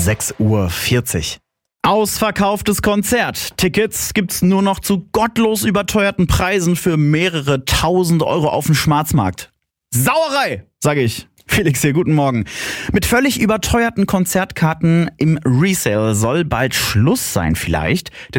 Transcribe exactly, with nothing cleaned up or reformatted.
sechs Uhr vierzig. Ausverkauftes Konzert. Tickets gibt's nur noch zu gottlos überteuerten Preisen für mehrere tausend Euro auf dem Schwarzmarkt. Sauerei, sage ich. Felix hier, guten Morgen. Mit völlig überteuerten Konzertkarten im Resale soll bald Schluss sein vielleicht.